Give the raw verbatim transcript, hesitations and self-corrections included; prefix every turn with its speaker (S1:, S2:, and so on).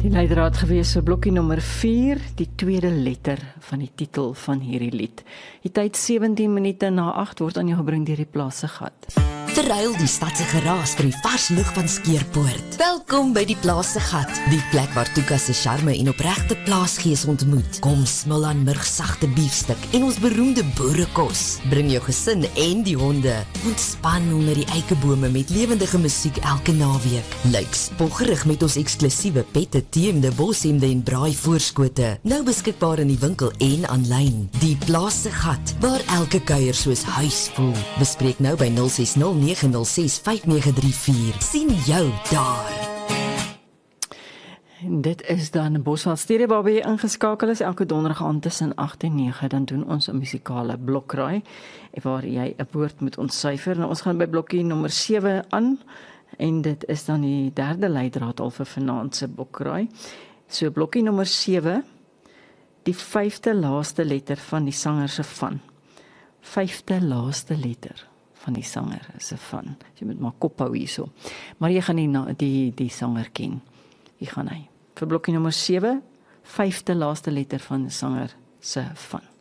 S1: Die leidraad gewees vir blokkie nommer vier, die tweede letter van die titel van hierdie lied. Die tyd sewentien minute na agt word aan jou gebring deur die Plaas se Gat.
S2: Verruil die stadse geraas vir die vars lug van Skeerpoort. Welkom by die Plaas se Gat, die plek waar Tuka se charme en opregte plaasgees ontmoet. Kom smil aan murgsagte biefstuk en ons beroemde boerekos. Bring jou gesin en die honde. Ontspan onder die eikebome met lewendige musiek elke naweek. Lyk spoggerig met ons eksklusiewe pette, teemde, boshemde en braai voorskote. Nou beskikbaar in die winkel en aanlyn. Die Plaas se Gat, waar elke kuier soos huis voel. Bespreek nou by nul ses nul nege nul ses vyf nege drie vier. Sien jou daar.
S1: En dit is dan Bosveld Stereo waar jy ingeskakel is elke donderdag aand tussen agt en nege. Dan doen ons 'n musikale blokraai waar jy 'n woord moet ontsyfer. Nou, ons gaan by blokkie nommer sewe aan en dit is dan die derde leidraad al vir vanaand se blokraai. So blokkie nommer sewe, die vyfde laaste letter van die sanger se van. Vyfde laaste letter van die sanger is 'n van. Jy moet maar kop hou hierso. Maar jy gaan die die die sanger ken. Wie gaan hy? Vir blokkie nommer sewe, vyfde laaste letter van die sanger se van.